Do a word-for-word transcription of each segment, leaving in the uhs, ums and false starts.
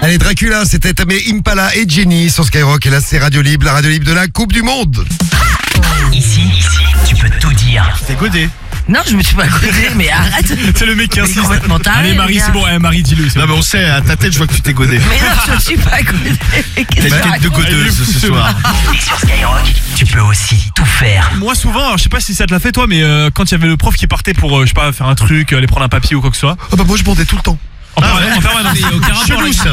Allez, Dracula, c'était Tamé Impala et Jenny sur Skyrock. Et là, c'est Radio Libre, la Radio Libre de la Coupe du Monde. Ici, ici, tu peux tout dire. T'es godé. Non, je me suis pas godé, mais arrête. C'est le mec qui insiste. complètement taré, Allez, le Marie, gars. c'est bon. Eh, Marie, dis-le. c'est Non bon. mais on sait, à ta tête je vois que tu t'es godé. Mais non, je me suis pas godé. T'as Qu'est-ce une que tu tête de racontes godeuse ce soir. Et sur Skyrock, tu peux aussi tout faire. Moi souvent, alors, je sais pas si ça te l'a fait toi, mais euh, quand il y avait le prof qui partait pour, euh, je sais pas, faire un truc, aller prendre un papier ou quoi que ce soit. Ah bah moi, je bandais tout le temps. En permanence, en permanence. Chelou ça.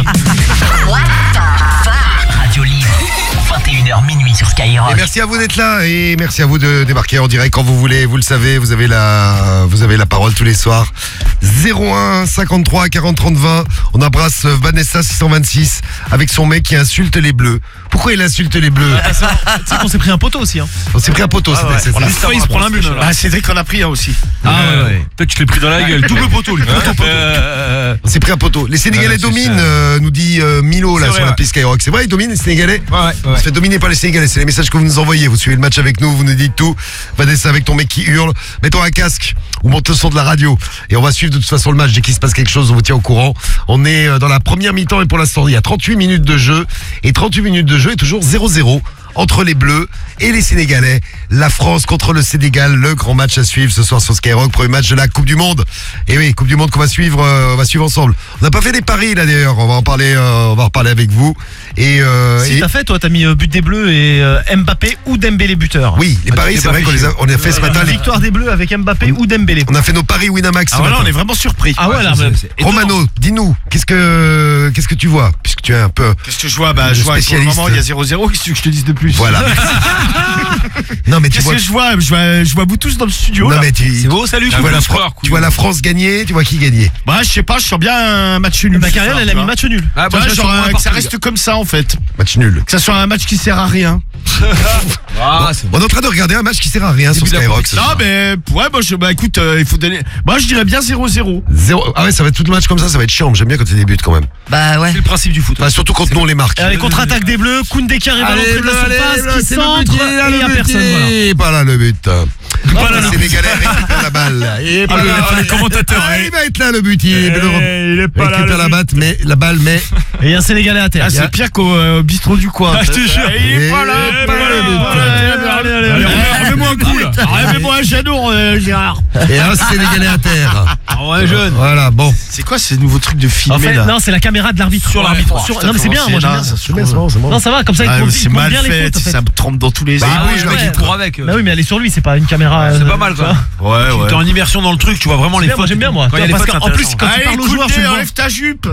Radio Libre, vingt et une heures minuit sur Skyrock. Et merci à vous d'être là et merci à vous de débarquer en direct quand vous voulez. Vous le savez, vous avez la, vous avez la parole tous les soirs. zéro un cinquante-trois quarante trente vingt. On embrasse Vanessa six cent vingt-six avec son mec qui insulte les bleus. Pourquoi il insulte les bleus? Tu sais qu'on s'est pris un poteau aussi. Hein. On s'est pris un poteau. c'était- c'était- On a failli se prendre un but. Ah Cédric en a pris un aussi. Ah ouais, ouais. Peut-être que je l'ai pris dans la gueule. Double poteau, lui. Poteau, poteau. On s'est pris un poteau. Les Sénégalais dominent, euh, nous dit euh, Milo là C'est sur vrai, l'appli Skyrock. C'est vrai, ils dominent les Sénégalais. Ouais, ouais. On se fait dominer par les Sénégalais. C'est les messages que vous nous envoyez. Vous suivez le match avec nous, vous nous dites tout. Vanessa avec ton mec qui hurle. Mets-toi un casque ou monte le son de la radio. Et on va suivre de toute façon le match. Dès qu'il se passe quelque chose, on vous tient au courant. On est euh, dans la première mi-temps et pour l'instant, il y a trente-huit minutes de jeu. Et trente-huit minutes de jeu est toujours zéro zéro entre les Bleus et les Sénégalais. La France contre le Sénégal, le grand match à suivre ce soir sur Skyrock, premier match de la Coupe du Monde. Et oui, Coupe du Monde qu'on va suivre, euh, on va suivre ensemble. On n'a pas fait des paris là d'ailleurs, on va en parler, euh, on va en reparler avec vous. Et, euh, Si et- t'as fait, toi, t'as mis euh, but des Bleus et euh, Mbappé ou Dembélé buteur. oui, les paris, c'est vrai qu'on les a, on a fait ce matin. les- Victoire des Bleus avec Mbappé ou Dembélé. On a fait nos paris Winamax ce Ah voilà, matin. on est vraiment surpris. Ah ouais, là, c'est- même. c'est étonnant. Romano, dis-nous, qu'est-ce que qu'est-ce que tu vois, puisque tu es un peu Qu'est-ce que je vois? Bah Le je vois pour le spécialiste. moment il y a zéro zéro, qu'est-ce que je te dise de plus? voilà. Non mais tu Qu'est-ce vois, que je vois? Je vois je vois vous tous dans le studio non là. mais tu, C'est beau, salut. tu vois la Fran- tu vois la France gagner, tu vois qui gagner. Bah je sais pas, je sens bien un match nul. Macariel, elle a mis match nul. Ah, Tu vois, genre euh, que ça reste comme ça en fait. Match nul. Que ça soit un match qui sert à rien. Ah, c'est On est en train de regarder un match qui sert à rien sur de la Skyrock. ce Non soir. mais ouais moi je bah écoute euh, il faut donner. Moi je dirais bien zéro zéro. Zéro. Ah ouais, ça va être tout le match comme ça, ça va être chiant. J'aime bien quand tu débutes quand même. Bah ouais. le principe du foot. Enfin, surtout quand nous on les marque. Allez, contre-attaque des Bleus, Koundé qui arrive à l'entrée de la surface, qui c'est le centre, but, là, et il y a le personne. but, Voilà. et pas là le but. Pas là, Les le Sénégalais récupèrent la balle. Et Ah, pas le- là. le commentateur, Ah, ouais. il va être là le but. Il est bleu. Il est pas là. Récupère la balle, mais la balle, mais Et il y a un Sénégalais à terre. Ah c'est pire qu'au euh, bistrot du coin. Ah, je te jure. il est pas là, Eh, pas pas là, là, le but. pas là. Allez, allez, allez. Allez, remets-moi un coup là. Remets-moi un Janour euh, Gérard. et un Sénégalais à terre. Ouais, jeune. Voilà, bon. C'est quoi ces nouveaux trucs de filmer En fait, là? non, c'est la caméra de l'arbitre. Sur l'arbitre. Sur- Putain, Non, mais c'est bien, comment moi j'aime c'est bien. naze, ça, C'est bien, c'est bon, c'est bon. Non, ça va, comme ça, il Ah, compte, c'est il compte mal bien les fait, fautes. En fait. ça me trempe dans tous les Bah airs. oui, je ouais. il court avec. Bah oui, mais elle est sur lui, c'est pas une caméra. C'est euh, pas mal tu quoi. vois. Ouais ouais. T'es en immersion dans le truc, tu vois vraiment les Bien, moi fautes. j'aime bien, moi. Quand il y a les Parce fautes, qu'en c'est plus, intéressant. quand tu Allez, parles aux joueurs, tu Koundé, le vois. enlève ta jupe.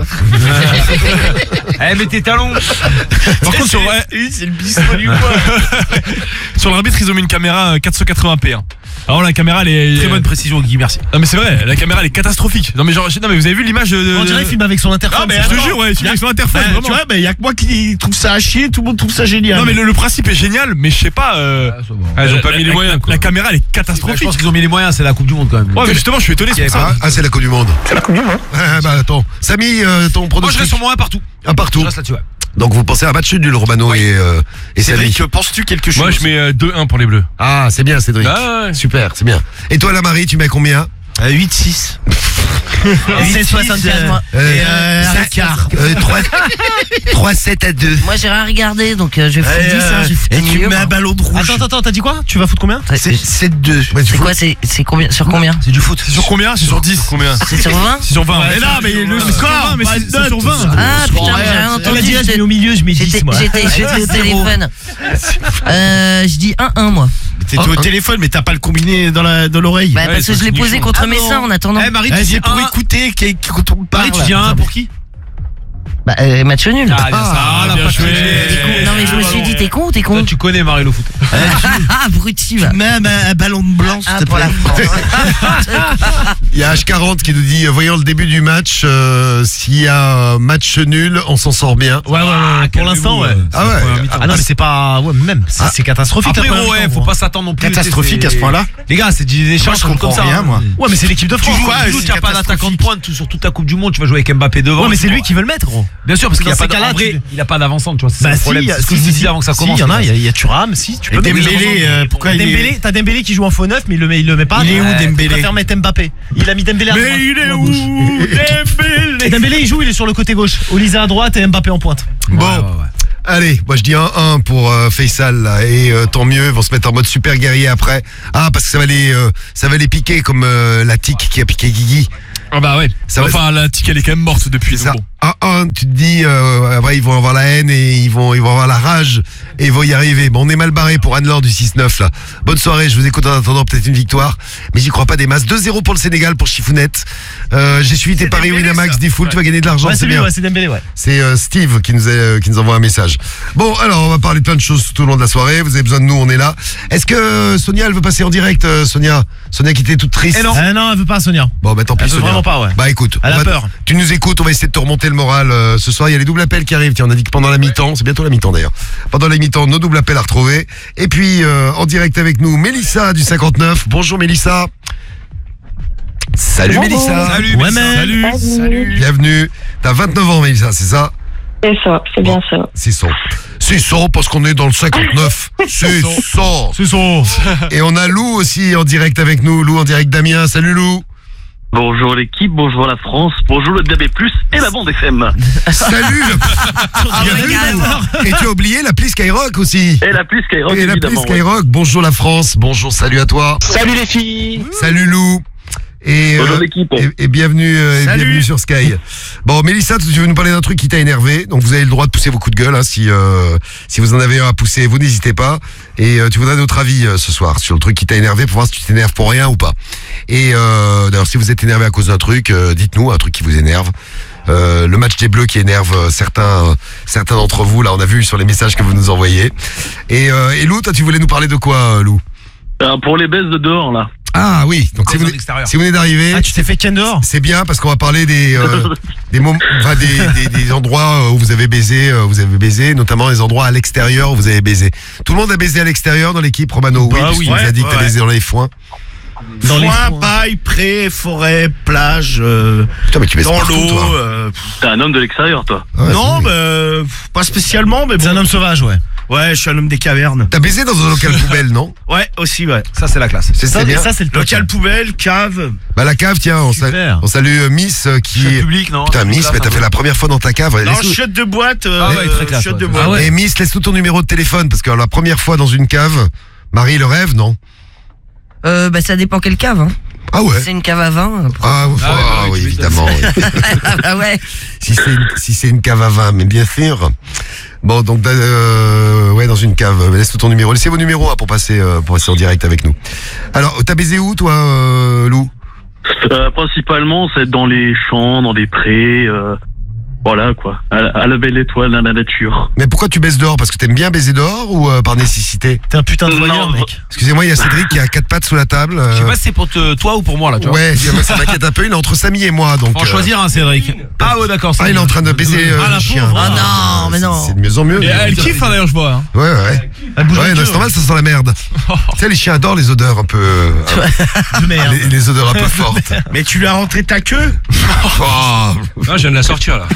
Eh, mais tes talons. Par contre, sur, ouais, Oui, c'est le bistrot du coin. sur l'arbitre, ils ont mis une caméra euh, quatre cent quatre-vingts p. Hein. Alors la caméra, elle est Très bonne précision, Guy, merci. Non mais c'est vrai, la caméra elle est catastrophique. Non mais genre, non mais vous avez vu l'image de. On dirait qu'il filme avec son interphone. Ah, mais Je te attends. jure, ouais, il filme avec son interphone. Bah, vraiment. tu vois, bah, y a que moi qui trouve ça à chier, tout le monde trouve ça génial. Non mais le, le principe est génial, mais je sais pas. Euh, Ah, ils ont euh, pas la- mis les la- moyens, quoi. La caméra elle est Je catastrophique. pense qu'ils ont mis les moyens, c'est la Coupe du Monde quand même. Ouais mais justement, je suis étonné, c'est pour ça. Ah, ah, c'est la Coupe du Monde. c'est la Coupe du Monde. Ah, bah attends. Samy, euh, ton Moi je pronostic. reste sur mon un partout. Un partout. Je reste là-dessus, ouais. Donc vous pensez à un match nul, Romano et, euh, et Samy. Cédric, penses-tu quelque chose? Moi je mets euh, deux un pour les Bleus. Ah, c'est bien, Cédric. Ah, ouais. Super, c'est bien. Et toi, la Marie, tu mets combien? Euh, huit six. C'est soixante-quinze moi. Euh, Et euh, ça- un quart. euh, trois sept à deux. Moi j'ai rien regardé donc euh, je vais foutre Et, dix, euh, hein, je vais foutre et au tu milieu, mets moi. un ballon de rouge. Attends, attends, t'as dit quoi? Tu vas foutre combien? C'est sept deux. Ouais, tu C'est fous- quoi, c'est c'est combien sur combien? C'est du foot. C'est sur combien? C'est sur dix. Combien? C'est sur vingt? C'est sur vingt. Mais non, mais le score, mais pas c'est de c'est sur note. vingt. Ah putain, mais j'ai rien Elle a entendu. dit, je j'étais- mets au milieu, je mets J'étais dix, moi. j'étais- j'étais au téléphone. Euh, je dis un un moi. T'étais au téléphone, mais t'as pas le combiné dans la dans l'oreille. Bah parce que je l'ai posé contre mes seins en attendant. Eh Marie, Eh, tu dis c'est pour un. écouter qu'- quand on parle. Marie, tu dis un pour qui? Bah euh, match nul. Ah, bien ça. Ah, la bien patte. joué. T'es con. Non mais je me suis dit t'es con ou t'es Toi, con? tu connais Marie le foot. Ah abruti va. Même un, un ballon de blanc, s'il Ah te pour plaît. la France. Il y a H quarante qui nous dit, euh, voyant le début du match, euh, s'il y a un match nul, on s'en sort bien. Ouais, ouais, ouais. Pour l'instant, ouais. Ah ouais. Ah non, mais c'est pas. Ouais, même. C'est c'est catastrophique. Après, la première ouais, mi-temps, faut moi. pas s'attendre non plus. Catastrophique c'est- à ce point-là. Les gars, c'est des échanges je comprends comme ça. rien, hein. moi. Ouais, mais c'est l'équipe de Tu France. joues, Ouais, tu joues, c'est t'as pas d'attaquant de catastrophique. pointe sur toute ta Coupe du Monde, tu vas jouer avec Mbappé devant. Ouais, mais c'est lui qui veut le mettre, gros. Bien sûr, parce qu'il Dans n'y a ces pas cas-là, en vrai, tu- il a pas d'avancante, tu vois. C'est Bah ça le si, problème. y a- C'est ce que si, je si, disais avant que ça si, commence. il y en a, il y a- il y a Thuram, si, tu peux. Et mais- Dembélé, euh, pourquoi T'as il est... Dembélé, t'as Dembélé qui joue en faux neuf, mais il le met, il le met pas. Il est où, Ouais, Dembélé Il préfère mettre Mbappé. Il a mis Dembélé à droite. Mais il est à où, gauche. Dembélé? Dembélé, il joue, il est sur le côté gauche. Olise à droite et Mbappé en pointe. Bon, Ouais, ouais, ouais. allez, moi je dis un un pour euh, Faisal là, et euh, tant mieux, ils vont se mettre en mode super guerrier après. Ah, parce que ça va les, euh, ça va les piquer comme euh, la tique qui a piqué Guigui. Ah bah ouais. Ça va- Enfin, la tique, elle est quand même morte depuis. C'est ça. donc bon. Un un, tu te dis, euh, après ils vont avoir la haine et ils vont, ils vont avoir la rage et ils vont y arriver. Bon, on est mal barré pour Anne-Laure du six neuf là. Bonne soirée, je vous écoute en attendant peut-être une victoire, mais j'y crois pas des masses. deux zéro pour le Sénégal pour Chifounette. Euh, j'ai suivi tes paris Winamax, dis full, tu vas gagner de l'argent, Ouais, c'est c'est lui, bien. ouais, c'est Dembélé, ouais. C'est euh, Steve qui nous, a, euh, qui nous envoie un message. Bon, alors on va parler de plein de choses tout au long de la soirée. Vous avez besoin de nous, on est là. Est-ce que euh, Sonia, elle veut passer en direct, euh, Sonia Sonia qui était toute triste. Eh non. Eh non, elle veut pas, Sonia. Bon, bah tant pis, Elle veut Sonia. vraiment pas, ouais. Bah écoute, Elle on a va- peur. tu nous écoutes, on va essayer de te remonter le moral euh, ce soir. Il y a les doubles appels qui arrivent. Tiens, on a dit que pendant la mi-temps, c'est bientôt la mi-temps d'ailleurs. Pendant la mi-temps, nos doubles appels à retrouver. Et puis euh, en direct avec nous, Mélissa du cinquante-neuf. Bonjour Mélissa. Salut Bonjour. Mélissa. Salut, Ouais, Mélissa. mais- Salut. Salut. Bienvenue. T'as vingt-neuf ans Mélissa, c'est ça? C'est ça, c'est bien ça. C'est ça. C'est ça parce qu'on est dans le cinquante-neuf. C'est ça. C'est son. Et on a Lou aussi en direct avec nous. Lou en direct d'Amiens. Salut Lou. Bonjour l'équipe, bonjour la France, bonjour le D A B plus, et la bande F M. Salut. Bienvenue, Lou. Et tu as oublié l'appli Skyrock aussi. Et la plus Skyrock, Et l'appli évidemment. ouais. Skyrock. Bonjour la France. Bonjour, salut à toi. Salut les filles. Salut Lou. Et, Bonjour euh, l'équipe. et, et bienvenue, euh, et Salut. bienvenue sur Sky. Bon, Mélissa, tu veux nous parler d'un truc qui t'a énervé. Donc vous avez le droit de pousser vos coups de gueule. Hein, si euh, si vous en avez un à pousser, vous n'hésitez pas. Et euh, tu voudrais notre avis euh, ce soir sur le truc qui t'a énervé pour voir si tu t'énerves pour rien ou pas. Et euh, d'ailleurs, si vous êtes énervé à cause d'un truc, euh, dites-nous un truc qui vous énerve. Euh, le match des Bleus qui énerve euh, certains euh, certains d'entre vous. Là, on a vu sur les messages que vous nous envoyez. Et, euh, et Lou, toi, tu voulais nous parler de quoi, euh, Lou? Euh, pour les baisses de dehors là. Ah oui. Donc si Cause vous, en venez- extérieur. si vous venez d'arriver. Ah, tu t'es fait ken dehors? C'est bien parce qu'on va parler des euh, des, moments, enfin, des, des des endroits où vous avez baisé, euh, vous avez baisé, notamment les endroits à l'extérieur où vous avez baisé. Tout le monde a baisé à l'extérieur dans l'équipe, Romano? Bah oui, oui. tu nous as Ouais, dit que t'as ouais. baisé dans les foins. Dans les Foin, foins. paille, pré, forêt, plage, euh, Putain, mais tu baises dans partout, l'eau. toi. euh, T'es un homme de l'extérieur toi. Ouais, non, c'est- bah, euh, pas spécialement, mais C'est bon. un homme sauvage, ouais. Ouais, je suis un homme des cavernes. T'as baisé dans un local poubelle, non? Ouais, aussi, ouais. Ça, c'est la classe. C'est Ça, c'est bien. ça c'est le top. Local poubelle, cave. Bah la cave, tiens, on, sal- Super. on salue euh, Miss euh, qui. Chef public, non? Putain, Miss, mais t'as fait la première fois dans ta cave. Non, Laisse-nous- chiotte de boîte. Euh, Ah ouais, très classe, chiotte de ouais. boîte. Ah ouais. Et Miss, laisse-nous ton numéro de téléphone parce que la première fois dans une cave, Marie le rêve, non? Euh, bah, ça dépend quelle cave, hein. Ah ouais. C'est une cave à vin. après. Ah, Ah ouais, bah ah oui, oui, tu évidemment. oui. Ah bah ouais. Si c'est une, si c'est une cave à vin, mais bien sûr. Bon, donc euh, ouais, dans une cave. Laisse-nous ton numéro. Laissez vos numéros hein, pour passer euh, pour passer en direct avec nous. Alors, t'as baisé où, toi, euh, Lou? Euh, principalement, c'est dans les champs, dans des prés, euh, voilà quoi. À, la- à la belle étoile, à la nature. Mais pourquoi tu baises dehors? Parce que t'aimes bien baiser dehors ou euh, par nécessité? T'es un putain de Non, voyeur, non. mec. Excusez-moi, il y a Cédric qui a quatre pattes sous la table. euh, Je sais pas si c'est pour te- toi ou pour moi, là, tu vois. ouais, ça m'inquiète un peu. Il est entre Samy et moi, donc. Faut en euh, choisir un, Cédric. Ah ouais, d'accord. Ah, il est en train de baiser euh, Ah, la le chien. pauvre. Ah non, mais C'est- non. C'est de mieux en mieux. Et elle kiffe, hein, d'ailleurs, je vois. hein. Ouais, ouais. Elle bouge Ouais, la non, queue, c'est normal, ça sent la merde. tu sais, les chiens adorent les odeurs un peu. euh, de merde. les, les odeurs un peu fortes. Mais tu lui as rentré ta queue? Oh, Ah, je viens de la sortir là.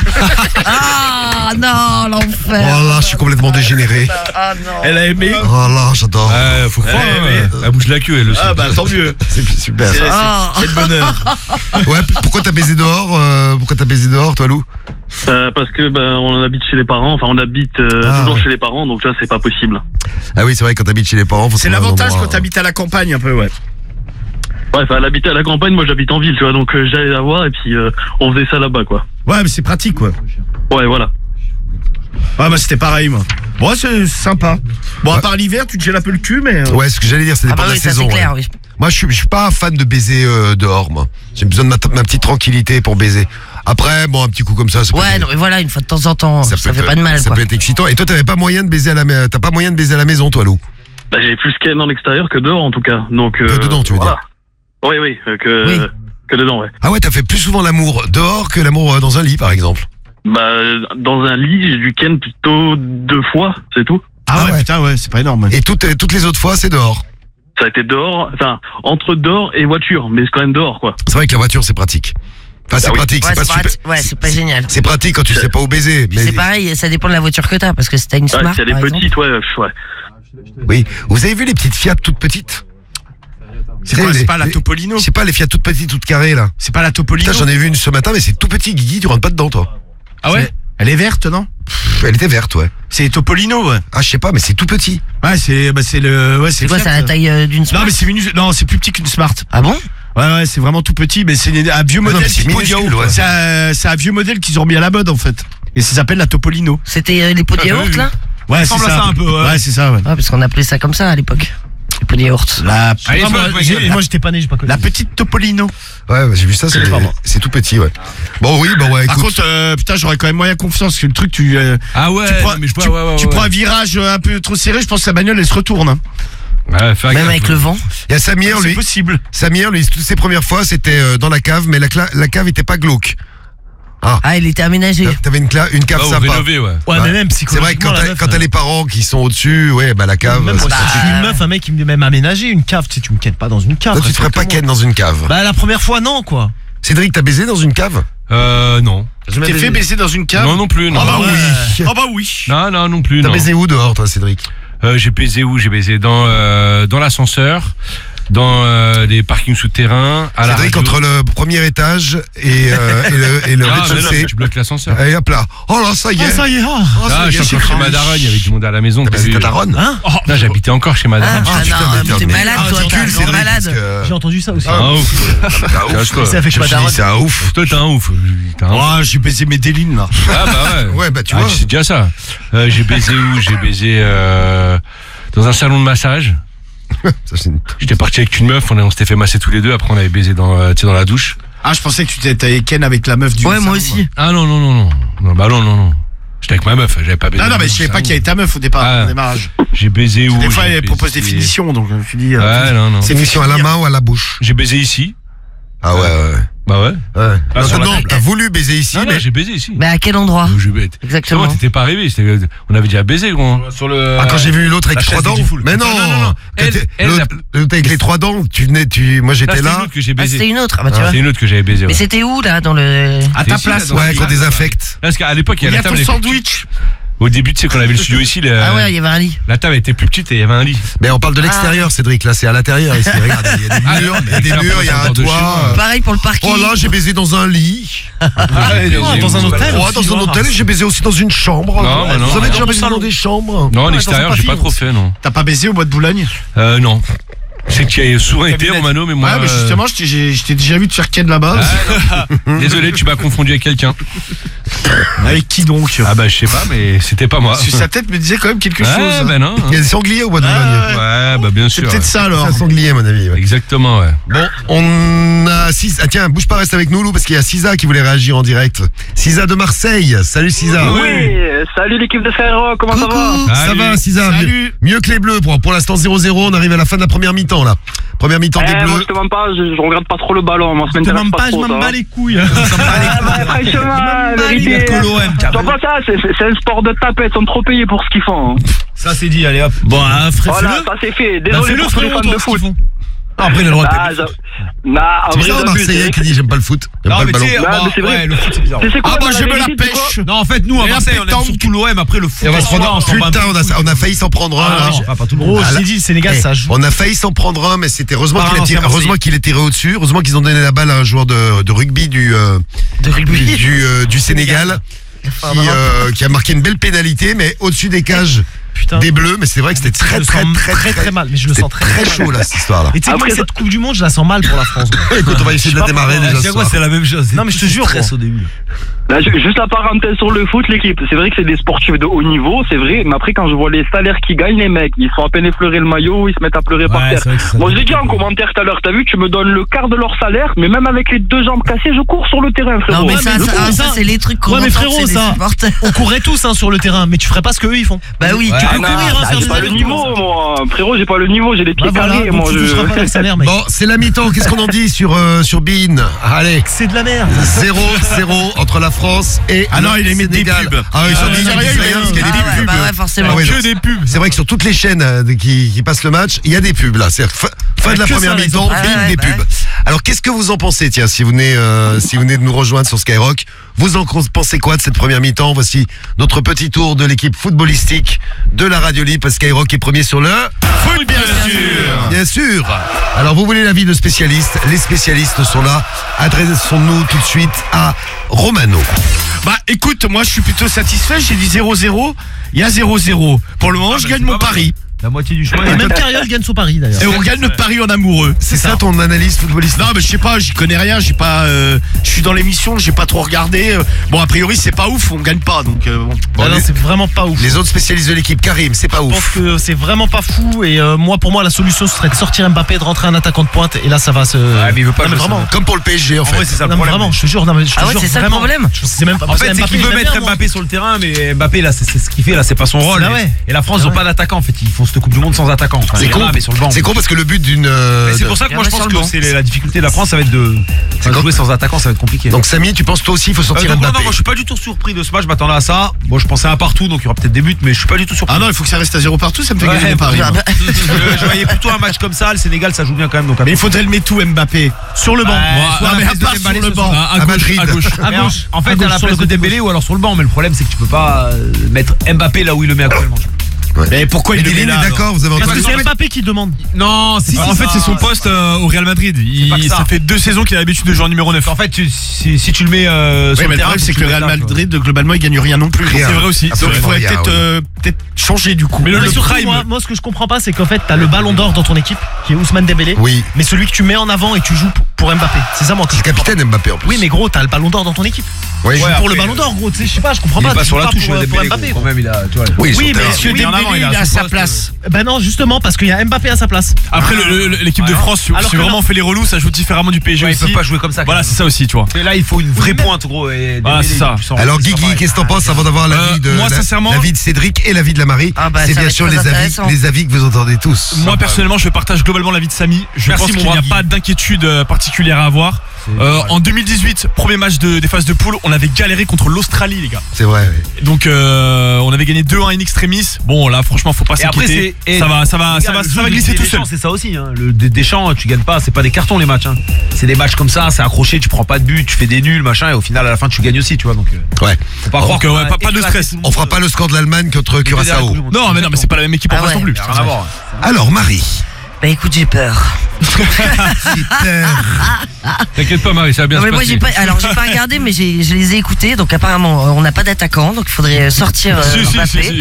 Ah non, l'enfer. oh là, je suis complètement dégénéré. Ah non. Elle a aimé? Oh là, j'adore. Ouais, faut croire. Ouais, hein, Elle bouge la queue, elle le sait. Ah bah tant mieux. C'est super. C'est ça. Ah. c'est le bonheur. Ouais, p- pourquoi t'as baisé dehors euh, Pourquoi t'as baisé dehors, toi, Lou? Euh, parce que ben on habite chez les parents, enfin on habite euh, Ah, toujours ouais. chez les parents, donc là c'est pas possible. Ah oui, c'est vrai, quand t'habites chez les parents, faut C'est trouver un l'avantage endroit, quand t'habites à la campagne un peu, ouais. Ouais, enfin elle habitait à la campagne, moi j'habite en ville, tu vois, donc euh, j'allais la voir et puis euh, on faisait ça là-bas quoi. Ouais, mais c'est pratique, quoi. Ouais, voilà. Ouais, bah c'était pareil, moi. Bon, ouais, c'est sympa. Bon, à Ouais. part l'hiver, tu te gèles un peu le cul, mais. euh, Ouais, ce que j'allais dire, ça Ah dépend bah de oui, la ça saison. c'est clair, ouais. oui. Moi, je suis, je suis pas fan de baiser euh, dehors, moi. J'ai besoin de ma, ma petite tranquillité pour baiser. Après, bon, un petit coup comme ça, ça peut Ouais, être- non, mais voilà, une fois de temps en temps, ça, peut fait être- pas de mal, Ça quoi. peut être excitant. Et toi, t'avais pas moyen de baiser à la, ma- t'as pas moyen de baiser à la maison, toi, Lou? Bah, j'ai plus qu'à dans l'extérieur que dehors en tout cas. Donc, euh, Que dedans, tu veux voilà. Oui, oui, euh, que, Oui. euh, que dedans, ouais. Ah ouais, t'as fait plus souvent l'amour dehors que l'amour euh, dans un lit, par exemple. Bah, euh, dans un lit, j'ai du ken plutôt deux fois, c'est tout. Ah, Ah ouais, ouais. putain, ouais, c'est pas énorme. Et toutes, euh, toutes les autres fois, c'est dehors. Ça a été dehors, enfin, entre dehors et voiture, mais c'est quand même dehors, quoi. C'est vrai que la voiture, c'est pratique. Enfin, c'est Ah oui. pratique, Ouais, c'est pas c'est super. pas, ouais, c'est pas génial. C'est pratique quand tu sais pas où baiser. Puis Mais c'est pareil, ça dépend de la voiture que t'as, parce que si t'as une Ouais, Smart, si elle est par exemple. petite, ouais, ouais. oui. Vous avez vu les petites Fiat toutes petites? C'est Vous quoi, savez, c'est les- pas la les- Topolino? Je sais pas, les Fiat toutes petites, toutes carrées là. C'est pas la Topolino? Putain, j'en ai vu une ce matin, mais c'est tout petit, Guigui, tu rentres pas dedans, toi. Ah ouais? Elle est verte, non? Pff, elle était verte, ouais. C'est Topolino, ouais. Ah, je sais pas, mais c'est tout petit. Ouais, c'est, bah, c'est le, ouais, c'est C'est quoi, Fiat, c'est la euh. taille euh, d'une Smart? Non, mais c'est minu- non, c'est plus petit qu'une Smart. Ah bon? Ouais, ouais, c'est vraiment tout petit, mais c'est une- un vieux Ah non, modèle. mais c'est qui- minuscule, ouais. C'est un, c'est un vieux modèle qu'ils ont remis à la mode, en fait. Et ça s'appelle la Topolino. C'était euh, les pots de yaourt, là? Ouais, c'est ressemble ça. à ça un peu, ouais. Ouais, c'est ça, ouais. Ouais, parce qu'on appelait ça comme ça à l'époque. Les pots de yaourt. La, Allez, Ah, toi, moi, toi, j'ai- Gueule. moi, j'étais pas né, j'ai pas connu. la petite Topolino. Ouais, bah, j'ai vu ça, c'est C'est pas moi. c'est tout petit, ouais. Bon, oui, bah ouais, Par écoute. contre, euh, putain, j'aurais quand même moyen confiance, parce que le truc, tu, euh, Ah ouais, tu prends, non, mais je vois, tu, ouais, ouais, tu ouais. prends un virage euh, un peu trop serré, je pense que la bagnole, elle se retourne. Hein. Ouais, fais Même gaffe. avec le vent. Il y a Samir, C'est lui. possible. Samir, lui, toutes ses premières fois, c'était euh, dans la cave, mais la, cla- la cave était pas glauque. Ah, il était aménagé. T'avais une, cla- une cave Ah, ou sympa. rénové, ouais. Ouais, mais même C'est vrai que quand psychologiquement, la t'as meuf, quand t'as euh, les parents qui sont au-dessus, ouais, bah la cave. Même ça- moi, si je suis une meuf, un mec qui me dit même aménager une cave, tu sais, tu me quittes pas dans une cave. Toi, tu te ferais pas ken dans une cave. Bah, la première fois, non, quoi. Cédric, t'as baisé dans une cave? Euh, non. Tu t'es fait baiser dans une cave? Non, non plus, non. Ah bah ouais. oui. Ah bah oui. Non, non, non plus, T'as non. baisé où dehors, toi, Cédric? Euh, j'ai baisé où? J'ai baisé dans, euh, dans l'ascenseur, dans euh, les parkings souterrains, à la Cédric, radio. entre le premier étage et, euh, et le, et le Ah, mais non, rez-de-chaussée. mais tu bloques l'ascenseur. Allez, hop là. Oh là, ça y est. Ah, ça y est, ah. Oh, ça Ah, y je est, suis j'ai encore chez cru. ma daronne, il y avait du monde à la maison. T'as t'as baisé vu. ta daronne? Hein? Non, j'habitais encore chez ma Ah, daronne. ah, putain, non, mais mais t'es merde. malade, Ah, toi, t'es t'es cul, t'es Cédric, malade. parce que- J'ai entendu ça aussi. C'est un ouf. T'as un ouf. Cache-toi. C'est avec Je me ma suis dit, daronne. c'est un ouf. Toi, t'es un ouf. T'es un ouf. Oh, j'ai baisé mes délines, là. Ah bah ouais. Ouais, bah, tu Ah, vois. c'est déjà ça. Euh, j'ai baisé où? J'ai baisé euh, dans un salon de massage. Ça, c'est une- J'étais parti avec une meuf, on, a- on s'était fait masser tous les deux. Après, on avait baisé dans, euh, tu sais, dans la douche. Ah, je pensais que tu t'étais ken avec la meuf du. Ouais, salon, moi aussi. Ah non, non, non, non. Non, bah non, non, non. J'étais avec ma meuf, j'avais pas baisé. Non, non, dans mais le je savais pas salon. qui avait ta meuf au départ, Ah. au démarrage. J'ai baisé où? Des fois, J'ai elle propose des baisé- finitions, donc je me suis dit. euh, Ouais, non, non. C'est une mission à la main ou à la bouche? J'ai baisé ici. Ah ouais, ouais. Bah ouais. ouais. Ah, Non, sur la non, table. t'as voulu baiser ici, Non, non, mais. j'ai baisé ici. Mais à quel endroit? Où j'ai baisé. Exactement. Moi, t'étais pas arrivé. c'était- On avait déjà baisé, gros. hein. Sur le. Ah, quand j'ai vu l'autre avec la trois chaise dents. du full. Mais non, Non, non, non. Quand Elle- t'es- elle, l'autre l'autre avec les trois dents, tu venais, tu, moi Là, j'étais c'était une là. autre que j'ai Ah, baisé. c'était une autre. Ah, bah, tu vois. C'est une autre que j'avais baisé. Mais Ouais. c'était où, là, dans le. À ta ici, place, là, dans Ouais, le- qu'on désinfecte. Parce qu'à l'époque, il y Il y a a la ton table. elle était- sandwich. Au début, tu sais, qu'on avait le studio ici, le- Ah ouais, il y avait un lit. la table était plus petite et il y avait un lit. Mais on parle de l'extérieur, Cédric, là, c'est à l'intérieur ici. Regarde, il y a des Ah, murs, il y a mais des ça, murs, il y a un on parle de chez toit. moi. Pareil pour le parking. Oh là, j'ai baisé dans un lit. Ah, dans un hôtel. Oh, dans un hôtel, et j'ai baisé aussi dans une chambre. Non, bah non. Vous avez Ah, déjà dans baisé mon dans salon. des chambres? Non, Ouais, l'extérieur, dans un j'ai pas pavillon. trop fait, non. T'as pas baisé au bois de Boulogne? Euh, non. C'est que tu as souvent été, Romano, mais moi. Ouais, mais euh, justement, je t'ai j'ai- je t'ai déjà vu te faire ken là-bas. Ah, non. Désolé, tu m'as confondu avec quelqu'un. Avec qui donc? Ah bah je sais pas, mais c'était pas moi. Parce que sa tête me disait quand même quelque Ouais, chose. bah non. Il y a des sangliers au bois de Boulogne. Ouais, bah bien C'est sûr. peut-être ça alors. C'est un sanglier, à mon avis. ouais. Exactement, ouais. Bon, on a six. Ah tiens, bouge pas, reste avec nous, Lou, parce qu'il y a Sisa qui voulait réagir en direct. Sisa de Marseille. Salut Sisa. Oui, salut l'équipe de Skyrock, comment ça va? Coucou. Ça Salut. va, Sisa? Salut. Mieux, mieux que les Bleus. Pour, pour l'instant, zéro zéro. On arrive à la fin de la première mi-temps, là. Première mi-temps Eh, des moi Bleus. je te mens pas, je, je regarde pas trop le ballon, moi ça Je te m'intéresse demande pas pas, je trop. m'en ça. bats les couilles. Ah, bah, franchement, la vérité, que l'O M, c'est pas ça, c'est c'est- c'est un sport de tapette, ils sont trop payés pour ce qu'ils font. hein. Ça, c'est dit, allez hop. Bon, hein, frère, Voilà, fais-le. ça c'est fait, Bah, désolé fais-le, pour tous les frérot, fans toi, de ce qu'ils foot. font. Ah, après, il a le droit de Ah, payer. ça- Nah, en C'est vrai, bizarre, un j'abuse, Marseillais c'est- qui dit j'aime pas le foot. J'aime Non, pas le mais ballon. tu sais, Non, moi, mais c'est vrai. ouais, le foot, c'est bizarre. Tu sais quoi, Ah, moi la j'aime la vérité, tu sais quoi pêche. Non, en fait, nous, à Et la Marseille, on aime pétanque. surtout l'O M. Après, le foot, Et on va se on prendre- s'en bat Putain, beaucoup. on a, on a failli s'en prendre un. Ah, là. non, pas tout le monde. Gros, Ah, je là- t'ai dit, le Sénégal, Eh, ça joue. on a failli s'en prendre un, mais c'était heureusement Par qu'il un a tiré, ancien heureusement qu'il est tiré au-dessus. Heureusement qu'ils ont donné la balle à un joueur de, de rugby du, euh, De rugby. du, euh, du Sénégal. Qui, euh, qui a marqué une belle pénalité, mais au-dessus des cages Putain. des Bleus. Mais c'est vrai que c'était très, Je le très, sens très, très, très mal, mais je le c'était sens très, très très chaud là, cette histoire-là. Et tu sais, moi, Après, cette Coupe du Monde, je la sens mal pour la France. Écoute, on va essayer de la démarrer déjà. ce soir. la même chose. Non, mais je te jure, Stress gros. au début. Là, ju- juste la parenthèse sur le foot, l'équipe. C'est vrai que c'est des sportifs de haut niveau, c'est vrai. Mais après, quand je vois les salaires qu'ils gagnent, les mecs, ils font à peine effleurer le maillot, ils se mettent à pleurer par Ouais, terre. c'est vrai que ça Moi, je doit l'ai dit être en commentaire tout à l'heure, t'as vu, tu me donnes le quart de leur salaire, mais même avec les deux jambes cassées, je cours sur le terrain, frérot. Non, mais Ouais, ça, mais ça, le ah, coup, ça, ça- c'est les trucs qu'on Ouais, mais entend, frérot, c'est des ça- supporters. On courrait tous hein, sur le terrain, mais tu ferais pas ce qu'eux ils font. Bah oui, Tu tu peux peux courir, hein, Ah, faire j'ai des pas le allers-retours, niveau, ça. moi. Frérot, j'ai pas le niveau, j'ai les pieds Bah voilà, carrés, donc moi. tu Je... toucheras pas les salaires, mec. Bon, c'est la mi-temps. Qu'est-ce qu'on en dit sur, euh, sur Bein? Allez. C'est de la merde. zéro zéro entre la France et Ah non, le il a mis des Sénégal. pubs. Ah oui, sur Ah, Bein, sérieux, ils disent il a rien mis parce qu'il y a Ah des ouais, pubs. bah ouais, forcément. Ah ouais, Que non. des pubs. C'est vrai que sur toutes les chaînes euh, qui, qui passent le match, il y a des pubs là. C'est-à-dire que fin, Fin de la Que première ça, les mi-temps, autres. bim, Ah ouais, des bah pubs. Alors qu'est-ce que vous en pensez, tiens, si vous venez, euh, si vous venez de nous rejoindre sur Skyrock, vous en pensez quoi de cette première mi-temps? Voici notre petit tour de l'équipe footballistique de la Radio Libre. Skyrock est premier sur le Foot, bien sûr. Bien sûr. Alors vous voulez l'avis de spécialistes? Les spécialistes sont là. Adressons-nous tout de suite à Romano. Bah écoute, moi je suis plutôt satisfait, j'ai dit zéro zéro, il y a zéro zéro. Pour le moment, Ah, je bah, gagne c'est mon pas pari. La moitié du chemin. Et même Cariol gagne son pari d'ailleurs. Et on gagne notre pari en amoureux. C'est ça ton analyse footballistique? Non mais je sais pas, j'y connais rien, j'ai pas euh, je suis dans l'émission, j'ai pas trop regardé. euh, Bon a priori c'est pas ouf, on gagne pas donc euh, bon. Bon, Ah non, les, c'est vraiment pas ouf. les autres spécialistes de l'équipe, Karim, c'est pas Je pense ouf. que c'est vraiment pas fou et euh, moi pour moi la solution ce serait de sortir Mbappé, de rentrer un attaquant de pointe et là ça va se. Ouais, mais il veut pas Non, mais jouer vraiment. Comme pour le P S G en En fait. vrai, c'est ça le Non, mais problème. vraiment, je te jure, non, mais je te Ah ouais, jure, c'est ça le vraiment. problème. Je sais même pas. En parce fait, que c'est Mbappé, qu'il je veut l'aime mettre bien, moi. Mbappé sur le terrain, mais Mbappé là, c'est c'est ce qu'il fait là, c'est pas son rôle. Ah Et- ouais. Et la France, ils Ah ont ouais. pas d'attaquant en fait. Ils font cette Coupe du Monde sans attaquant. Enfin, C'est il y en a, con. mais sur le banc. C'est con parce que le but d'une. euh, Mais c'est de- pour ça que moi je Il y en a pense sur le que banc. c'est la difficulté de la France, ça va être de enfin, quand- jouer sans attaquant, ça va être compliqué. Donc Samy, tu penses toi aussi il faut Euh, sortir donc, non, Mbappé? non, moi je suis pas du tout surpris de ce match, je m'attendais à ça. Moi je pensais à un partout, donc il y aura peut-être des buts, mais je suis pas du tout surpris. Ah non, il faut que ça reste à zéro partout, ça me fait Ouais, gagner mon pari. bah, moi. je, je voyais plutôt un match comme ça, le Sénégal ça joue bien quand même. Donc Mais il faudrait le mettre tout Mbappé. Sur le banc. Ouais, Moi, soit non, à mais la à place de part Dembélé, sur le soit banc. à, À gauche, Madrid. à gauche. À Mais en- gauche. En À fait, gauche, à la sur le place de côté Dembélé ou alors sur le banc, mais le problème c'est que tu peux pas euh, mettre Mbappé là où il le met actuellement. Mais pourquoi il le met Medellin là est d'accord, vous avez Parce entendu? que c'est Mbappé qui demande. Non, si, En fait, c'est son poste euh, au Real Madrid. Il, pas que ça. ça fait deux saisons qu'il a l'habitude de jouer en numéro neuf. En fait, tu- si, si tu le mets euh, Oui, sur mais le le terrain, problème c'est faut que le tu Real le mettes là, Madrid globalement il gagne rien non plus. Rien. C'est vrai aussi. Donc il Absolument faudrait rien, peut-être ouais. euh, peut-être changer du coup. Mais le, Mais le surtout, prime. moi, moi, ce que je comprends pas, c'est qu'en fait, t'as le ballon d'or dans ton équipe, qui est Ousmane Dembélé. Oui. Mais celui que tu mets en avant et tu joues pour- pour Mbappé. C'est ça, moi, que C'est je le capitaine Mbappé en plus. Oui, mais gros, t'as le ballon d'or dans ton équipe. Oui, Tu joues Ouais, pour le après, ballon d'or, gros. Tu sais, je sais pas, je comprends il pas. est pas tu sur joues la touche, pour, le euh, pour Dembélé, Mbappé. quand même, il a, tu vois. oui, Oui, sur le mais terrain. Monsieur Il est en Dembélé avant, il a il a son sa poste, place. Ben non, justement, parce qu'il y a Mbappé à sa place. Après, le- le- l'équipe de France, si Alors si que vraiment non. fait les relous, ça joue différemment du P S G Ouais, ils aussi. peuvent pas jouer comme ça. Voilà, quand c'est ça aussi, tu vois. même. Et là, il faut une vraie pointe, gros. Et Ah, Dembélé, c'est ça. il est plus en- Alors plus en Guigui, pareil. qu'est-ce que t'en penses avant d'avoir l'avis Euh, de moi, la- sincèrement- l'avis de Cédric et l'avis de la Marie? Ah bah, C'est ça bien va être sûr très les avis, intéressant. les avis que vous entendez tous. Moi, personnellement, je partage globalement l'avis de Samy. Je Merci, pense mon qu'il n'y a Ravi. pas d'inquiétude euh, particulière à avoir. Euh, en deux mille dix-huit, premier match de, des phases de poule, on avait galéré contre l'Australie, les gars. C'est vrai. oui. Donc, euh, on avait gagné deux un in extremis. Bon, là, franchement, faut pas Et après, s'inquiéter. c'est. et- Ça va, ça va, les ça gars, va, le ça jeu va de glisser tout Deschamps, seul. C'est ça aussi. Hein. Le Des- Deschamps, tu gagnes pas. C'est pas des cartons les matchs. Hein. C'est des matchs comme ça. C'est accroché. Tu prends pas de but. Tu fais des nuls, machin. Et au final, à la fin, tu gagnes aussi. Tu vois. Donc, euh, Ouais. faut pas Donc, croire euh, qu'on ouais, va pas- pas de éclater stress. tout le monde. On fera pas le score de l'Allemagne contre Curaçao. Non, mais non, mais c'est pas la même équipe en Ah face non ouais. plus. Rien à voir. Alors Marie. Bah écoute, j'ai peur. T'inquiète pas, Marie, ça va bien Non, se mais moi, passer. j'ai pas, alors j'ai pas regardé, mais j'ai, je les ai écoutés. Donc apparemment, euh, on n'a pas d'attaquant, donc il faudrait sortir euh, Si, si, si, Mbappé si.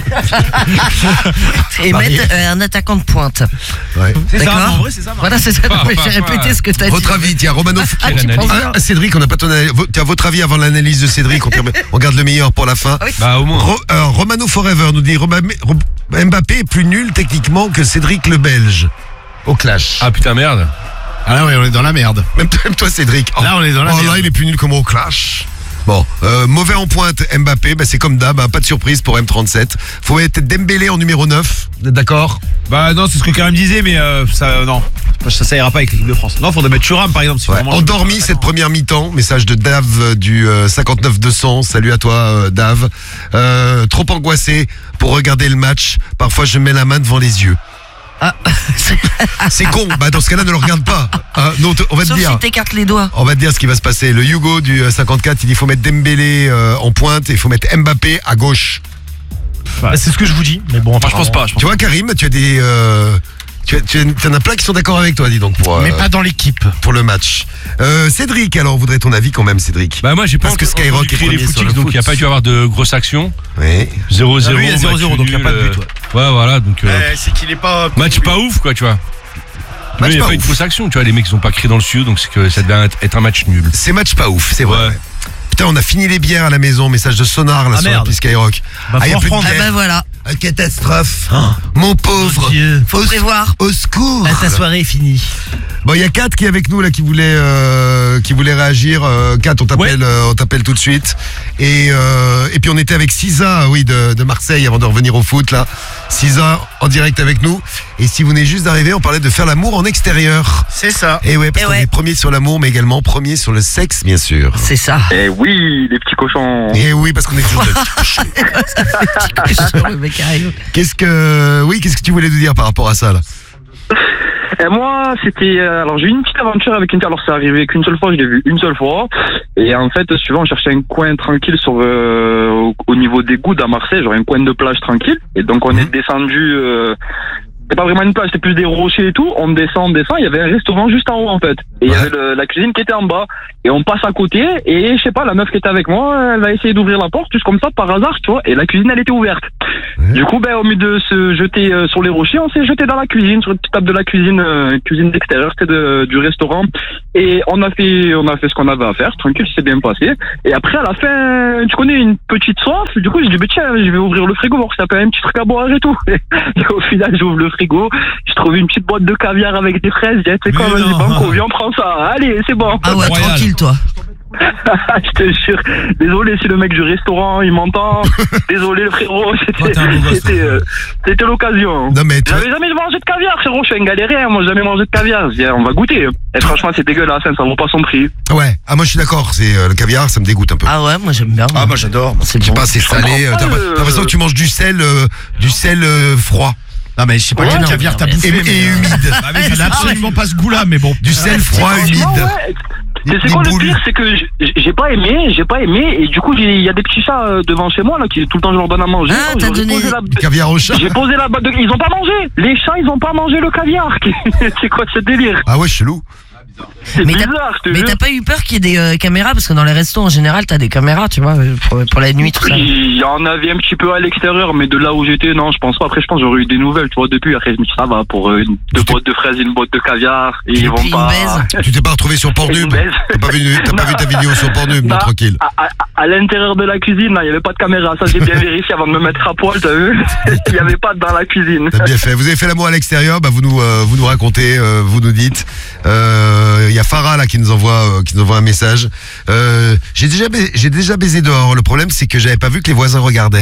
et mettre euh, un attaquant de pointe. Ouais. C'est ça. D'accord. En vrai, c'est ça. Marc. Voilà, c'est ça. Pas, Non, mais pas, j'ai pas. répété ce que t'as dit. Votre avis, tiens, Romano. Ah, tu Quelle penses analyse. bien. Ah, Cédric, on n'a pas ton analyse. Vo- Tiens, votre avis avant l'analyse de Cédric. On, termine- on garde le meilleur pour la fin. Bah, au moins. Ro- euh, Romano Forever nous dit Roba- Ro- Mbappé est plus nul techniquement que Cédric le Belge. Au clash. Ah putain, merde. Ah là, ouais, on est dans la merde. Même, même toi, Cédric. Oh, Là, on est dans la oh, merde. là, il est plus nul que moi au clash. Bon, euh, mauvais en pointe, Mbappé, bah, c'est comme d'hab, hein, pas de surprise pour M trente-sept. Faut mettre Dembélé en numéro neuf, vous êtes d'accord? Bah non, c'est ce que Karim disait, mais euh, ça, non, ça, ça ira pas avec l'équipe de France. Non, faudrait mettre Thuram par exemple. Si Ouais. vraiment- Endormi cette première mi-temps, message de Dave euh, du euh, cinquante-neuf deux cents, salut à toi euh, Dave. Euh, trop angoissé pour regarder le match, parfois je mets la main devant les yeux. Ah, C'est con, bah dans ce cas-là ne le regarde pas. Hein, non, t- on va te sauf dire. si t'écartes les doigts. On va te dire ce qui va se passer. Le Hugo du euh, cinquante-quatre, il dit faut mettre Dembélé euh, en pointe et il faut mettre Mbappé à gauche. Bah, c'est ce que je vous dis. Mais bon, Moi, je pense pas. Je pense Tu vois Karim, tu as des... Euh, tu, as- tu, as- tu en as plein qui sont d'accord avec toi, dis donc, pour, euh, Mais pas dans l'équipe. pour le match. Euh, Cédric, alors, on voudrait ton avis quand même, Cédric. Bah, moi, j'ai pas Parce que entendu Skyrock est crier les premier sur footix, le donc foot. il n'y a pas dû avoir de grosses actions. Oui. zéro zéro. Ah, lui, il y a zéro zéro, match donc il y a pas de nul, but, ouais. euh, Ouais, voilà, donc. euh, Ouais, c'est qu'il est pas. Match pas ouf, quoi, tu vois. Match Il n'y a pas pas eu de ouf. fausse action, tu vois. Les mecs, ils ont pas crié dans le sud, donc c'est que ça devait être un match nul. C'est match pas ouf, c'est vrai. Ouais. ouais. Putain, on a fini les bières à la maison, message de Sonar là Ah, sur merde. l'appli Skyrock. Bah, ah, y a faut plus de reprendre. Ah bière. bah voilà, Ah, catastrophe. Mon pauvre. Dieu. faut Au- prévoir. Au secours. Ah, ta soirée est finie. Bon, il y a Kat qui est avec nous là, qui voulait, euh, qui voulait réagir. Euh, Kat, on t'appelle, euh, on t'appelle tout de suite. Et euh, et puis on était avec Sisa, oui, de, de Marseille, avant de revenir au foot là. Sisa en direct avec nous. Et si vous venez juste d'arriver, on parlait de faire l'amour en extérieur. C'est ça. Et ouais, parce Eh qu'on ouais. est premier sur l'amour, mais également premier sur le sexe, bien sûr. C'est ça. Eh oui, les petits cochons. Et oui, parce qu'on est toujours. Le mec arrive. Qu'est-ce que, oui, qu'est-ce que tu voulais nous dire par rapport à ça là? Et moi, c'était... euh, Alors, j'ai eu une petite aventure avec une... Alors, c'est arrivé qu'une seule fois, je l'ai vu une seule fois. Et en fait, souvent, on cherchait un coin tranquille sur euh, au, au niveau des Goudes à Marseille, genre un coin de plage tranquille. Et donc, on est descendu... Euh, c'était pas vraiment une plage, c'était plus des rochers et tout. On descend, on descend, il y avait un restaurant juste en haut, en fait. Et il y avait le, la cuisine qui était en bas. Et on passe à côté, et je sais pas, la meuf qui était avec moi, elle a essayé d'ouvrir la porte, juste comme ça, par hasard, tu vois. Et la cuisine, elle était ouverte. Du coup, ben, au lieu de se jeter euh, sur les rochers, on s'est jeté dans la cuisine, sur une petite table de la cuisine, euh, cuisine d'extérieur, c'était de, du restaurant. Et on a fait, on a fait ce qu'on avait à faire, tranquille, c'est bien passé. Et après, à la fin, tu connais, une petite soif. Du coup, j'ai dit, ben, tiens, je vais ouvrir le frigo, voir si ça peut un petit truc à boire et tout. Et au final, j'ouvre le frigo, j'ai trouvé une petite boîte de caviar avec des fraises. J'ai dit, c'est quoi, vas-y, banco, viens, on prend ça. Allez, c'est bon. Ah ouais, Royal. tranquille, toi. Je te jure. Désolé si le mec du restaurant il m'entend. Désolé le frérot. C'était, t'es un beau gosse, c'était, euh, c'était l'occasion. Non, mais tu- J'avais jamais mangé de caviar, frérot. Je suis un galérien. Moi, j'ai jamais mangé de caviar. Je dis, on va goûter. Et franchement, c'est dégueulasse. hein, Ça vaut pas son prix. Ouais, ah moi je suis d'accord, c'est euh, le caviar, ça me dégoûte un peu. Ah ouais, moi j'aime bien. Ah, moi j'adore. C'est Je sais bon. pas, c'est salé, euh, t'as comprends pas t'as le- l'impression que tu manges du sel, euh, du sel euh, froid Non, mais je sais pas Ouais, quel non, caviar mais t'as non, bouffé. et, mais, et euh, humide. Ah, mais ça n'a absolument pas ce goût-là, mais bon. Du sel froid humide. Franchement, ouais. Mais c'est Des quoi le boules. pire, c'est que j- j'ai pas aimé, j'ai pas aimé, et du coup j'ai- il y a des petits chats euh, devant chez moi là qui tout le temps je leur donne à manger. Ah, Alors, t'as j'ai donné- posé la- Du caviar au chat. J'ai posé la boîte de... Ils ont pas mangé. Les chats ils ont pas mangé le caviar. C'est quoi ce délire? Ah ouais, chelou. C'est Mais t'as- bizarre, je te Mais jure. t'as pas eu peur qu'il y ait des euh, caméras parce que dans les restos en général t'as des caméras, tu vois, euh, pour, pour la nuit tout ça. Il y en avait un petit peu à l'extérieur, mais de là où j'étais, non, je pense pas. Après, je pense que j'aurais eu des nouvelles, tu vois, depuis. Après, je me dis, ça va, pour euh, une, deux boîtes de fraises, une boîte de caviar, et Et ils vont puis une pas... baise. Tu t'es pas retrouvé sur Une Pornhub. baise. T'as pas vu, t'as pas vu ta vidéo sur Pornhub, non, Bah, tranquille. À, à- à l'intérieur de la cuisine, là, il y avait pas de caméra. Ça, j'ai bien vérifié avant de me mettre à poil, t'as vu? Il y avait pas dans la cuisine. T'as bien fait. Vous avez fait l'amour à l'extérieur, bah vous nous, euh, vous nous racontez, euh, vous nous dites. Euh, Il y a Farah là qui nous envoie, euh, qui nous envoie un message. Euh, j'ai déjà, bais- j'ai déjà baisé dehors. Le problème c'est que j'avais pas vu que les voisins regardaient.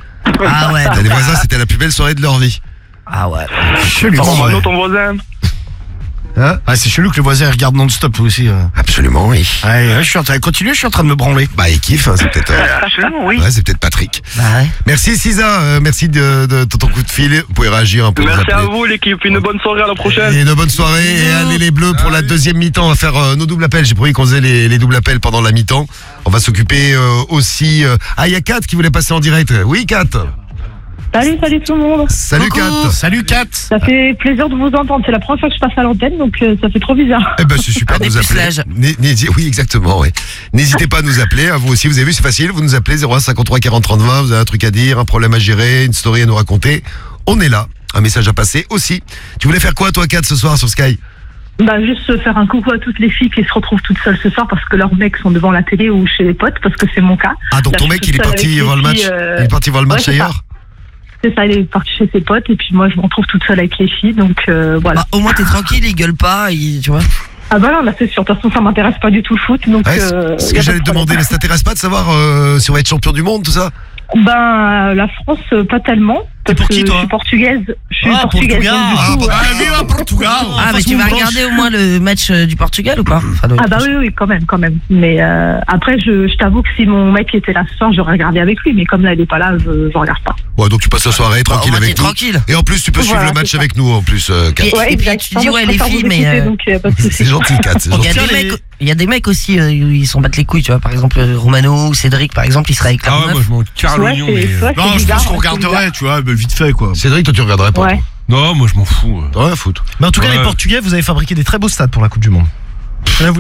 Ah ouais. Les voisins c'était la plus belle soirée de leur vie. Ah ouais. Chelou. Attends, ouais. Mano, ton voisin. Hein? Ah, c'est chelou que le voisin regarde non-stop aussi. euh. Absolument oui. Ouais, ouais, je suis en train de continuer, je suis en train de me branler. Bah il kiffe, hein, c'est peut-être. euh, Absolument, oui. Ouais, c'est peut-être Patrick. Bah ouais. Merci Sisa, euh, merci de, de, de ton coup de fil. Vous pouvez réagir un peu. nous Merci à appeler. vous, l'équipe. Une bonne soirée, à la prochaine. Et une bonne soirée. Et allez les bleus pour la deuxième mi-temps. On va faire euh, nos doubles appels. J'ai promis qu'on faisait les, les doubles appels pendant la mi-temps. On va s'occuper euh, aussi. euh, Ah, il y a Kat qui voulait passer en direct. Oui, Kat. Salut, salut tout le monde. Salut Kat. Salut Kat. Ça fait plaisir de vous entendre. C'est la première fois que je passe à l'antenne, donc euh, ça fait trop bizarre. Eh ben c'est super Un de nous appeler. dépucelage. N'hé- n'hési- Oui, exactement. Ouais. N'hésitez pas à nous appeler. Hein, vous aussi, vous avez vu, c'est facile. Vous nous appelez zéro un cinquante-trois quarante trente vingt. Vous avez un truc à dire, un problème à gérer, une story à nous raconter. On est là. Un message à passer aussi. Tu voulais faire quoi, toi, Kat, ce soir sur Sky? Bah, juste faire un coucou à toutes les filles qui se retrouvent toutes seules ce soir parce que leurs mecs sont devant la télé ou chez les potes, parce que c'est mon cas. Ah, donc Là, ton je mec, suis il est seule parti avec les voir le match. filles, euh, Il est parti voir le ouais, match c'est ça. ailleurs. C'est ça, il est parti chez ses potes et puis moi je me retrouve toute seule avec les filles, donc euh, voilà. Bah, au moins t'es tranquille, il gueule pas, il, tu vois. Ah bah non, là c'est sûr, de toute façon ça m'intéresse pas du tout le foot, donc... Ouais, euh, c'est ce y que a j'allais pas te de demander, mais problème. ça t'intéresse pas de savoir euh, si on va être champion du monde, tout ça? Ben, euh, la France, euh, pas tellement. T'es Parce pour qui, que toi je suis portugaise. Je suis Ah, portugaise. Portugal. donc, du Ah, coup, bah, euh, vive Portugal. Ah, mais tu vas regarder au moins le match euh, du Portugal ou pas? Enfin, le- Ah bah oui, oui, quand même, quand même. Mais euh, après, je, je t'avoue que si mon mec était là ce soir, j'aurais regardé avec lui. Mais comme là, il est pas là, je, je regarde pas. Ouais, donc tu passes la soirée Bah, au tranquille moins, t'es avec nous. tranquille. Et en plus, tu peux suivre Voilà, le match c'est ça. avec nous, en plus, euh, Kat. Et, et puis exact. tu dis Moi, ouais je les préfère filles, vous mais écouter, euh, donc, euh, pas de souci. C'est gentil, Kat, c'est il y a gentil. des mecs, il y a des mecs aussi, euh, ils s'en battent les couilles, tu vois. Par exemple, euh, Romano ou Cédric, par exemple, ils seraient avec leur Ah ouais, meuf. moi je m'en carre Ouais, l'oignon. c'est mais, euh, ouais, Non, c'est je bizarre, pense qu'on c'est regarderait, tu vois, mais vite fait quoi. Cédric, toi, tu regarderais pas. Ouais. Non, moi je m'en fous. euh. Toi. Ouais, foot. Mais en tout cas, Ouais. les Portugais, vous avez fabriqué des très beaux stades pour la Coupe du Monde. Je vais vous le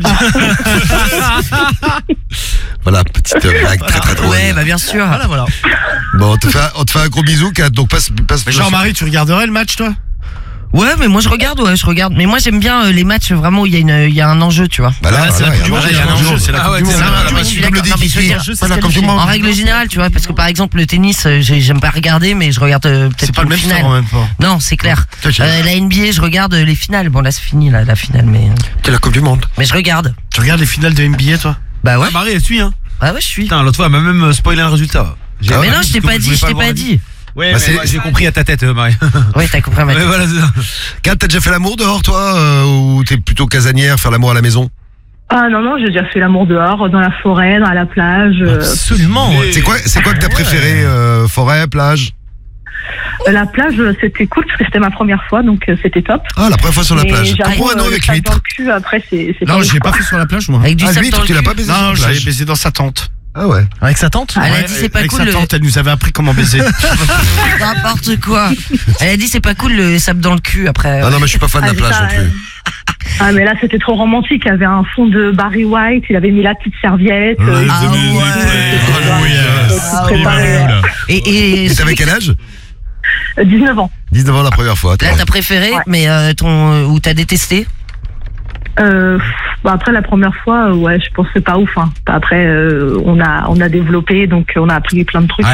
dire. Voilà, petite euh, blague très très drôle. Ouais, bah bien sûr. Voilà, voilà. Bon, on te fait, on te fait un gros bisou, Kat. Donc passe, passe. Mais Jean-Marie, tu regarderais le match toi? Ouais, mais moi je regarde, ouais, je regarde. Mais moi j'aime bien euh, les matchs vraiment où il y a une, il y a un enjeu, tu vois. Bah là, Ah, c'est voilà, la Coupe du il y a Monde, un il y a un enjeu, enjeu, c'est la Ah Coupe ouais, du Monde. c'est Non, la- non, mais je suis Comme le d'accord. Non, mais je veux dit dire, Kiki. juste Voilà, se comme du qualifier. monde. en règle générale, tu vois, parce que par exemple le tennis, euh, j'ai- j'aime pas regarder, mais je regarde euh, peut-être C'est pas le même finale. sport en même temps. Non, c'est clair. Ok. Euh, la N B A, je regarde euh, les finales. Bon là c'est fini là, la finale, mais euh, C'est la Coupe du Monde. mais je regarde. Tu regardes les finales de N B A toi? Bah ouais. Ah, Marie, elle suit, hein. Ah ouais, je suis. Putain, l'autre fois, elle m'a même spoilé un résultat. J'ai- Ah Mais ouais, non, je t'ai comme pas dit, voulais je t'ai le voir pas la dit. Ouais, Bah, mais c'est- moi, j'ai compris à ta tête, euh, Marie. Ouais, t'as compris ma Ouais, voilà, c'est ça. Kat, t'as déjà fait l'amour dehors, toi, euh, ou t'es plutôt casanière, faire l'amour à la maison? Ah non, non, j'ai déjà fait l'amour dehors, dans la forêt, dans la plage. euh, Absolument. ouais. C'est quoi, c'est quoi que t'as préféré, euh, forêt, plage? Euh, La plage, euh, c'était cool parce que c'était ma première fois, donc euh, c'était top. Ah, la première fois sur la Mais plage. j'avoue, Prends un euh, eau le avec sable l'huître. dans le cul, après, c'est c'est Non, pas je ouf, l'ai pas quoi. fait sur la plage, moi. Avec du Ah, sable l'huître, dans le tu l'as cul. pas baisé sur Non, la je l'avais plage. baisé dans sa tente. Ah ouais. Avec sa tante Elle a Ouais, dit c'est pas avec cool sa le... tante, elle nous avait appris comment baiser. N'importe quoi. Elle a dit c'est pas cool le sable dans le cul après. Ah non, mais je suis pas fan de Ah, la plage ça, non plus. euh, Ah, mais là, c'était trop romantique. Il y avait un fond de Barry White, il avait mis la petite serviette. euh, Ah ouais. Ah ouais. Et, et, Et t'avais quel âge? Euh, dix-neuf ans. dix-neuf ans la première fois. là t'as préféré, Ouais. mais euh, ton euh, ou t'as détesté? Euh, bah après la première fois, euh, ouais, je pense que c'est pas ouf. Hein. Après, euh, on a on a développé, donc on a appris plein de trucs. Ouais,